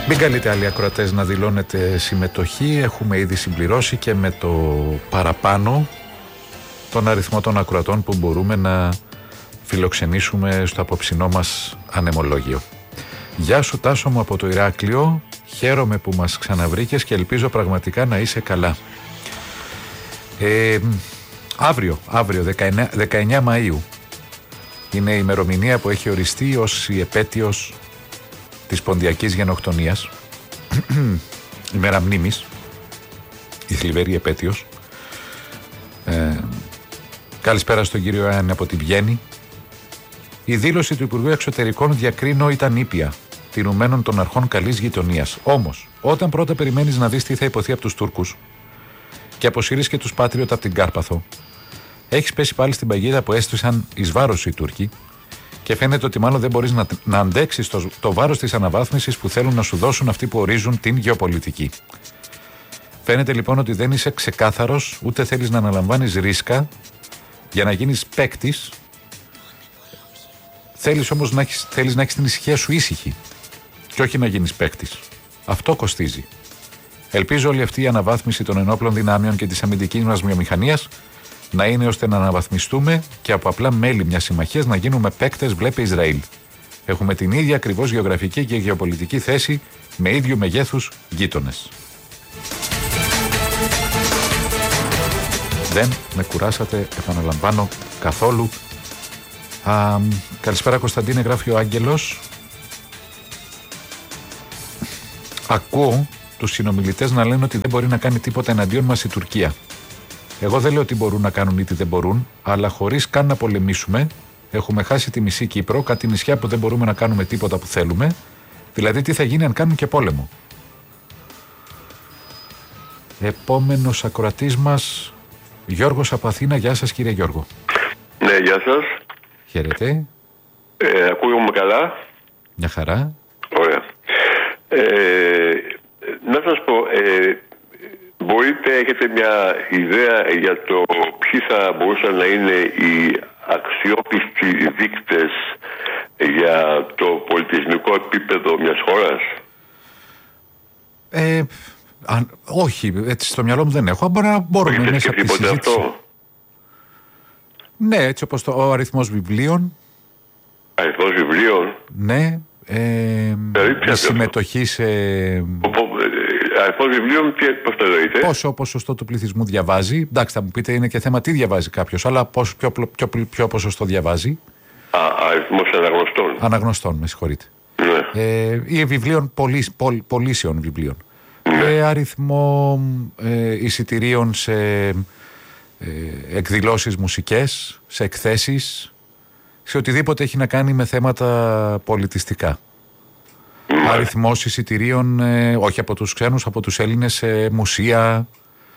Μην καλείτε άλλοι ακροατές να δηλώνετε συμμετοχή. Έχουμε ήδη συμπληρώσει και με το παραπάνω τον αριθμό των ακροατών που μπορούμε να φιλοξενήσουμε στο απόψινό μας ανεμολόγιο. Γεια σου Τάσο μου από το Ηράκλειο. Χαίρομαι που μας ξαναβρήκες και ελπίζω πραγματικά να είσαι καλά. Αύριο 19 Μαΐου είναι η ημερομηνία που έχει οριστεί ως η επέτειος της Ποντιακής Γενοκτονίας, ημέρα μνήμης, η θλιβερή επέτειος. Καλησπέρα στον κύριο Ιωάννη από τη Βιέννη. Η δήλωση του Υπουργού Εξωτερικών διακρίνω ήταν ήπια, τηρουμένων των αρχών καλής γειτονίας. Όμως, όταν πρώτα περιμένεις να δεις τι θα υποθεί από τους Τούρκους και αποσύρεις και τους Πάτριωτ από την Κάρπαθο, έχεις πέσει πάλι στην παγίδα που έστησαν εις βάρος οι Τούρκοι και φαίνεται ότι μάλλον δεν μπορείς να αντέξεις το βάρος της αναβάθμισης που θέλουν να σου δώσουν αυτοί που ορίζουν την γεωπολιτική. Φαίνεται λοιπόν ότι δεν είσαι ξεκάθαρος, ούτε θέλεις να αναλαμβάνεις ρίσκα για να γίνεις παίκτης. Θέλεις όμως να έχεις την ησυχία σου ήσυχη και όχι να γίνεις παίκτης. Αυτό κοστίζει. Ελπίζω όλη αυτή η αναβάθμιση των ενόπλων δυνάμεων και της αμυντικής μας βιομηχανίας να είναι ώστε να αναβαθμιστούμε και από απλά μέλη μιας συμμαχίας να γίνουμε παίκτες, βλέπε Ισραήλ. Έχουμε την ίδια ακριβώς γεωγραφική και γεωπολιτική θέση με ίδιου μεγέθους γείτονες. Δεν με κουράσατε, επαναλαμβάνω, καθόλου. Καλησπέρα Κωνσταντίνε, γράφει ο Άγγελος. Ακούω τους συνομιλητές να λένε ότι δεν μπορεί να κάνει τίποτα εναντίον μας η Τουρκία. Εγώ δεν λέω ότι μπορούν να κάνουν ή τι δεν μπορούν, αλλά χωρίς καν να πολεμήσουμε, έχουμε χάσει τη μισή Κύπρο, κάτι νησιά που δεν μπορούμε να κάνουμε τίποτα που θέλουμε. Δηλαδή, τι θα γίνει αν κάνουν και πόλεμο. Επόμενος ακροατής μας, Γιώργος από Αθήνα. Γεια σας, κύριε Γιώργο. Ναι, γεια σας. Χαίρετε. Ακούγομαι καλά. Μια χαρά. Ωραία. Να σας πω, έχετε μια ιδέα για το ποιοι θα μπορούσαν να είναι οι αξιόπιστοι δείκτες για το πολιτισμικό επίπεδο μιας χώρας? Όχι, έτσι στο μυαλό μου δεν έχω. Μπορούμε μέσα από τη συζήτηση. Αυτό? Ναι, έτσι όπως ο αριθμός βιβλίων. Αριθμός βιβλίων? Ναι. Η συμμετοχή σε... Αριθμός βιβλίων, πώς το εννοείτε? Πόσο ποσοστό του πληθυσμού διαβάζει? Εντάξει, θα μου πείτε, είναι και θέμα τι διαβάζει κάποιος, αλλά ποιο ποσοστό διαβάζει? Αριθμός αναγνωστών. Αναγνωστών, με συγχωρείτε. Ναι. Ή βιβλίων, πωλήσεων βιβλίων. Ναι. Αριθμό εισιτηρίων σε εκδηλώσεις μουσικές, σε εκθέσεις, σε οτιδήποτε έχει να κάνει με θέματα πολιτιστικά. Αριθμός εισιτηρίων, όχι από τους ξένους, από τους Έλληνες, σε μουσεία,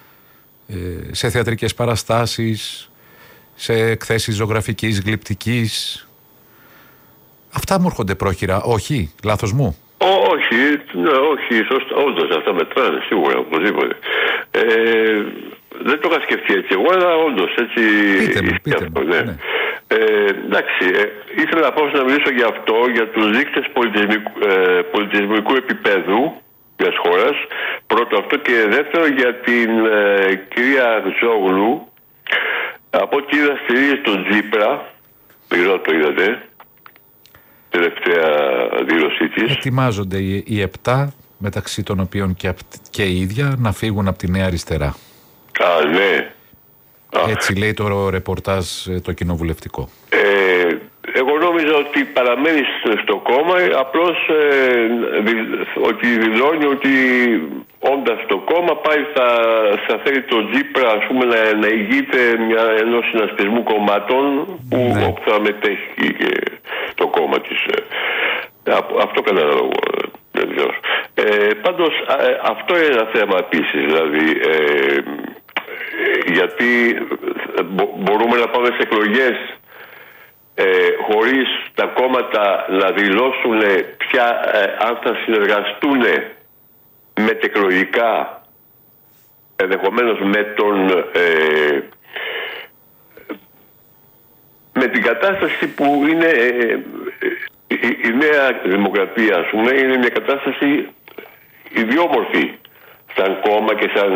σε θεατρικές παραστάσεις, σε εκθέσεις ζωγραφικής, γλυπτικής. Αυτά μου έρχονται πρόχειρα. Όχι, λάθος μου? Όχι, σωστά, όντως αυτά μετράνε σίγουρα, οπωσδήποτε. Δεν το είχα σκεφτεί έτσι εγώ, αλλά όντως έτσι... Πείτε μου, ναι. Εντάξει, ήθελα να μιλήσω για αυτό, για τους δείκτες πολιτισμικού επίπεδου μιας χώρας. Πρώτο αυτό, και δεύτερο για την κυρία Ζόγλου. Από ό,τι είδα στηρίζει τον Τζίπρα, δεν ξέρω αν το είδατε, τελευταία δήλωσή της. Ετοιμάζονται οι 7, μεταξύ των οποίων και η ίδια, να φύγουν από τη Νέα Αριστερά. Ναι. Έτσι λέει το ρεπορτάζ το κοινοβουλευτικό. Εγώ νόμιζα ότι παραμένει στο κόμμα, απλώς ότι δηλώνει ότι όντας στο κόμμα πάει θα θέλει τον Τζίπρα, ας πούμε, να ηγείται ενός συνασπισμού κομμάτων που θα μετέχει και το κόμμα της. Αυτό καταλαβαίνω. Πάντως αυτό είναι ένα θέμα επίσης, δηλαδή γιατί μπορούμε να πάμε σε εκλογές χωρίς τα κόμματα να δηλώσουν αν θα συνεργαστούν μετεκλογικά, ενδεχομένως με την κατάσταση που είναι η νέα δημοκρατία, ας πούμε, είναι μια κατάσταση ιδιόμορφοι σαν κόμμα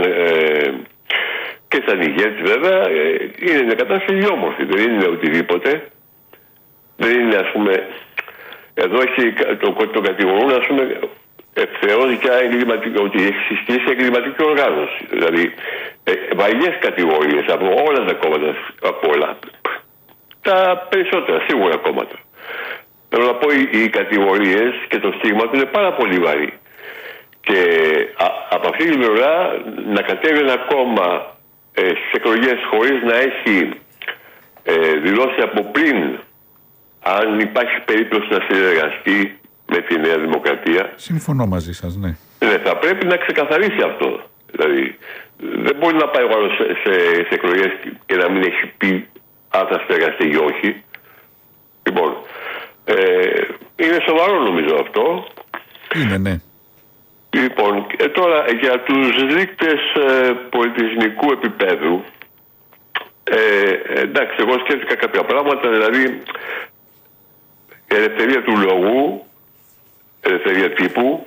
και σαν ηγέτη βέβαια. Είναι μια κατάσταση ιδιόμορφη, δεν είναι οτιδήποτε. Δεν είναι, ας πούμε, εδώ τον κατηγορούν, ας πούμε, ευθέως για ότι έχει συστήσει εγκληματική οργάνωση. Δηλαδή, βαριές κατηγορίες από όλα τα κόμματα, από όλα. Τα περισσότερα, σίγουρα κόμματα. Θέλω να πω, οι κατηγορίες και το στίγμα του είναι πάρα πολύ βαρύ. Και από αυτή την πλευρά να κατέβει ένα κόμμα στις εκλογές χωρίς να έχει δηλώσει από πριν αν υπάρχει περίπτωση να συνεργαστεί με τη Νέα Δημοκρατία. Συμφωνώ μαζί σας, ναι. Θα πρέπει να ξεκαθαρίσει αυτό. Δηλαδή, δεν μπορεί να πάει ο άλλος σε εκλογές και να μην έχει πει αν θα συνεργαστεί ή όχι. Λοιπόν, είναι σοβαρό νομίζω αυτό. Είναι, ναι. Λοιπόν, τώρα για τους δείκτες πολιτισμικού επίπεδου, εντάξει, εγώ σκέφτηκα κάποια πράγματα, δηλαδή ελευθερία του λόγου, ελευθερία τύπου,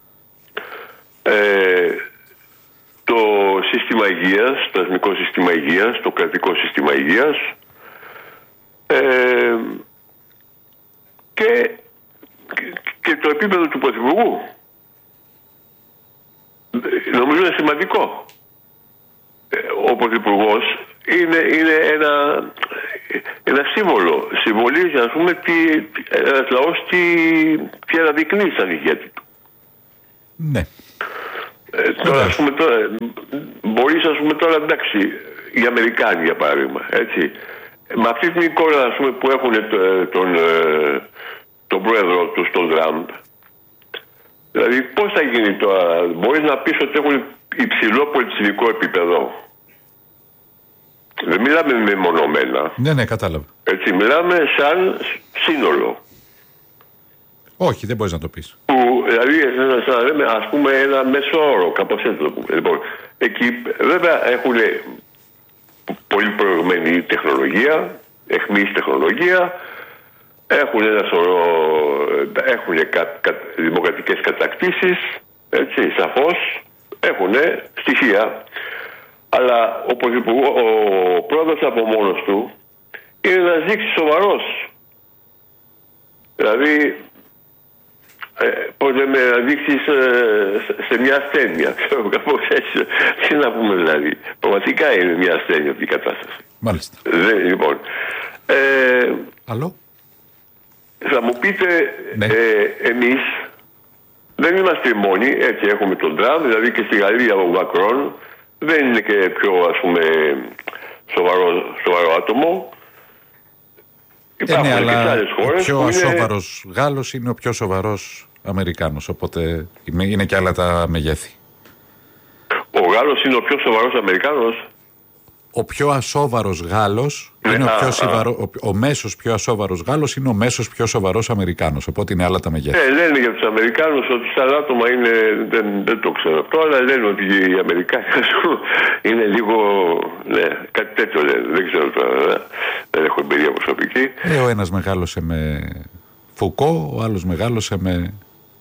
το σύστημα υγείας, το εθνικό σύστημα υγείας, το κρατικό σύστημα υγείας, και το επίπεδο του Πρωθυπουργού. Νομίζω είναι σημαντικό. Ο Πρωθυπουργός είναι ένα σύμβολο. Συμβολίζει, ας πούμε, ένας λαός τι αναδεικνύει σαν ηγέτη του. Ναι. Τώρα, ας πούμε, μπορείς, ας πούμε, τώρα, εντάξει, οι Αμερικάνοι, για παράδειγμα, έτσι, με αυτή την εικόνα, ας πούμε, που έχουν τον πρόεδρο του, τον Τραμπ, δηλαδή πώς θα γίνει τώρα, μπορείς να πεις ότι έχουν υψηλό πολιτισμικό επίπεδο. Δεν μιλάμε μεμονωμένα. Ναι, κατάλαβα. Έτσι, μιλάμε σαν σύνολο. Όχι, δεν μπορείς να το πεις. Που, δηλαδή, σαν να λέμε, ας πούμε, ένα μέσο όρο, κάπως έτσι το πούμε. Λοιπόν, εκεί βέβαια έχουν πολύ προηγμένη τεχνολογία, εχμής τεχνολογία, έχουν ένα σωρό, έχουν δημοκρατικές κατακτήσεις, έτσι, σαφώς, έχουν στοιχεία. Αλλά ο πρόεδρος από μόνος του είναι να δείξει σοβαρός. Δηλαδή, πώς λέμε, να δείξεις σε μια ασθένεια. Κάπως έτσι. Τι να πούμε δηλαδή. Πραγματικά είναι μια ασθένεια αυτή η κατάσταση. Μάλιστα. Λοιπόν. Άλλο. Θα μου πείτε, ναι. Εμείς δεν είμαστε οι μόνοι. Έτσι έχουμε τον Τραμπ, δηλαδή και στη Γαλλία ο Μακρόν δεν είναι και πιο, ας πούμε, σοβαρό άτομο. Ναι, αλλά ο πιο ασόβαρος Γάλλος είναι ο πιο σοβαρός Αμερικάνος, οπότε είναι και άλλα τα μεγέθη. Ο Γάλλος είναι ο πιο σοβαρός Αμερικάνος. Ο πιο ασόβαρος Γάλλος είναι ο μέσος πιο ασόβαρος Γάλλος είναι ο μέσος πιο σοβαρός Αμερικάνος, οπότε είναι άλλα τα μεγέθη. Λένε για τους Αμερικάνους ότι στα άτομα είναι, δεν το ξέρω αυτό, αλλά λένε ότι οι Αμερικάνοι είναι λίγο, ναι, κάτι τέτοιο λένε, δεν ξέρω τώρα, δεν έχω εμπειρία προσωπική. Ο ένας μεγάλωσε με Φουκώ, ο άλλος μεγάλωσε με...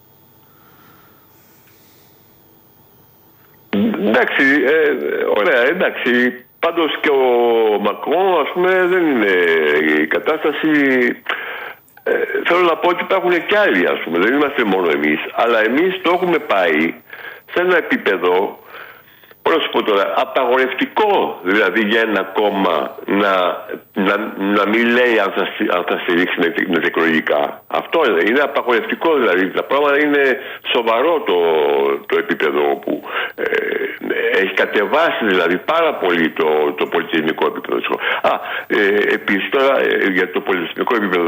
Εντάξει, ωραία, εντάξει. Πάντως και ο Μακρόν, ας πούμε, δεν είναι η κατάσταση. Θέλω να πω ότι υπάρχουν και άλλοι, ας πούμε. Δεν είμαστε μόνο εμείς. Αλλά εμείς το έχουμε πάει σε ένα επίπεδο, πώς να σου πω τώρα, απαγορευτικό. Δηλαδή για ένα κόμμα να μην λέει αν θα στηρίξει μετεκλογικά. Αυτό είναι απαγορευτικό, δηλαδή. Τα πράγματα είναι σοβαρό το επίπεδο που έχει κατεβάσει δηλαδή πάρα πολύ το πολιτισμικό επίπεδο. Επίσης τώρα για το πολιτισμικό επίπεδο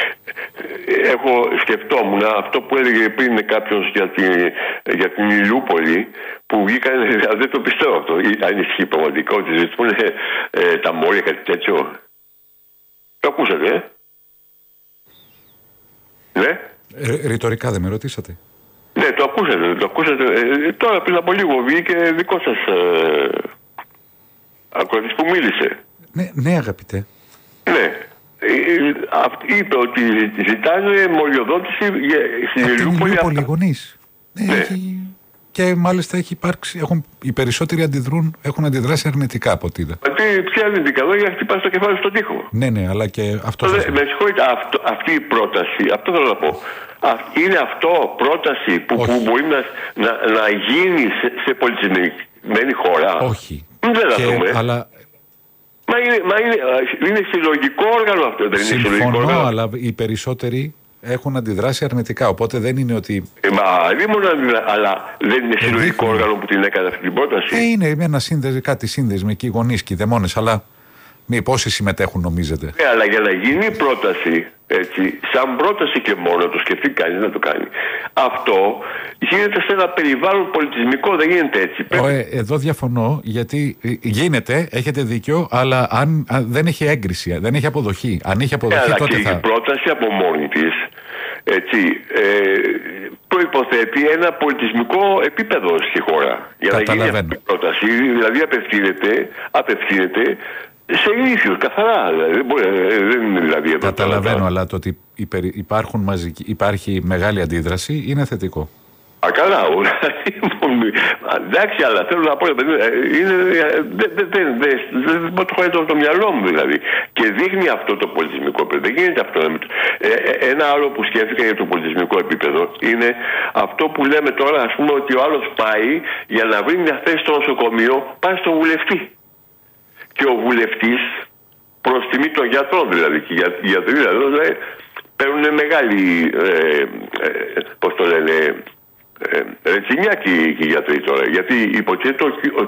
σκεφτόμουν αυτό που έλεγε πριν κάποιος για την Ηλιούπολη, που βγήκαν, δεν το πιστεύω αυτό, αν ισχύει πραγματικά ότι ζητούν τα μόρια, κάτι τέτοιο. Το ακούσατε, Ναι. Ρητορικά δεν με ρωτήσατε. Ναι, το ακούσατε. Τώρα πριν από λίγο βγήκε δικό σας ακροατής που μίλησε. Ναι, αγαπητέ. Ναι. Είπε ότι ζητάνε μοριοδότηση στην Ηλιούπολη. Πολυγονείς. Ναι. Και μάλιστα οι περισσότεροι έχουν αντιδράσει αρνητικά από ό,τι είδα. Ποια αρνητικά, εδώ για να χτυπάς το κεφάλι στον τοίχο. Ναι, αλλά και αυτό. Με συγχωρείτε, αυτή η πρόταση, αυτό θέλω να πω. Είναι αυτό πρόταση που μπορεί να γίνει σε πολιτισμένη χώρα. Όχι. Δεν θα δούμε. Αλλά... είναι συλλογικό όργανο αυτό, δεν είναι συλλογικό όργανο? Συμφωνώ, αλλά οι περισσότεροι έχουν αντιδράσει αρνητικά. Οπότε δεν είναι ότι. Αλλά δεν είναι συλλογικό όργανο που την έκανε αυτή την πρόταση. Είναι ένα κάτι σύνδεσμοι εκεί, γονείς και δαιμόνες, αλλά πόσοι συμμετέχουν, νομίζετε? Αλλά για να γίνει η πρόταση, έτσι, σαν πρόταση και μόνο το σκεφτεί κανείς να το κάνει. Αυτό γίνεται σε ένα περιβάλλον πολιτισμικό, δεν γίνεται έτσι. Εδώ διαφωνώ, γιατί γίνεται, έχετε δίκιο, αλλά αν δεν έχει έγκριση, δεν έχει αποδοχή. Αν έχει αποδοχή, τότε και η πρόταση από μόνη της, έτσι, προϋποθέτει ένα πολιτισμικό επίπεδο στη χώρα. Για να γίνει αυτή η πρόταση, δηλαδή απευθύνεται σε ηλίθιους, καθαρά. Δεν είναι δηλαδή εδώ. Καταλαβαίνω, αλλά το ότι υπάρχει μεγάλη αντίδραση είναι θετικό. Καλά, εντάξει, αλλά θέλω να πω, δεν το χωράει το μυαλό μου δηλαδή. Και δείχνει αυτό το πολιτισμικό επίπεδο. Δεν γίνεται αυτό. Ένα άλλο που σκέφτηκα για το πολιτισμικό επίπεδο είναι αυτό που λέμε τώρα, ας πούμε, ότι ο άλλος πάει για να βρει μια θέση στο νοσοκομείο, πάει στον βουλευτή. Και ο βουλευτής, προς τιμή των γιατρών δηλαδή, και οι γιατροί δηλαδή, παίρνουν μεγάλη, πώς το λένε, ρετσινιά και οι γιατροί τώρα. Γιατί υποτίθεται